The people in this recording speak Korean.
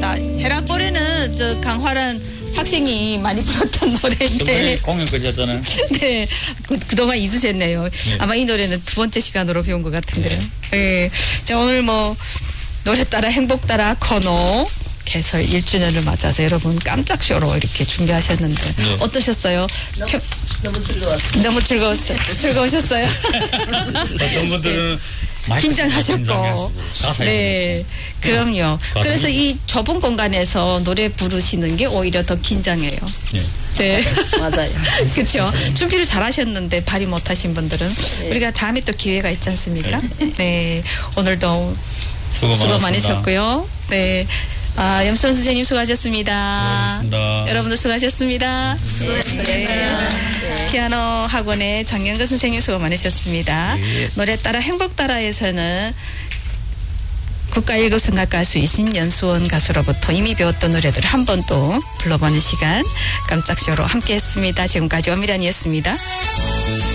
맞다. 헤라골에는 저 강화란 학생이 많이 불렀던 노래인데. 공연까지 했잖아요. 네. 그동안 잊으셨네요. 네. 아마 이 노래는 두 번째 시간으로 배운 것 같은데요. 네. 자, 오늘 뭐, 노래 따라 행복 따라 코너 개설 1주년을 맞아서 여러분 깜짝 쇼로 이렇게 준비하셨는데 네. 어떠셨어요? 너무 즐거웠어요. 너무 즐거웠어요. 즐거우셨어요? 어떤 분들은 많이 긴장하셨고. 네, 그럼요. 그래서 이 좁은 공간에서 노래 부르시는 게 오히려 더 긴장해요. 네. 네. 맞아요. 그렇죠. 준비를 잘 하셨는데 발휘 못 하신 분들은 우리가 다음에 또 기회가 있지 않습니까? 네. 오늘도 수고 많으셨고요. 네. 염수원 선생님 수고하셨습니다. 수고하셨습니다. 여러분도 수고하셨습니다. 수고하셨어요. 피아노 학원의 장영근 선생님 수고 많으셨습니다. 노래 따라 행복 따라에서는 국가 1급 성악 가수이신 연수원 가수로부터 이미 배웠던 노래들 한 번 또 불러보는 시간 깜짝쇼로 함께했습니다. 지금까지 엄미란이었습니다.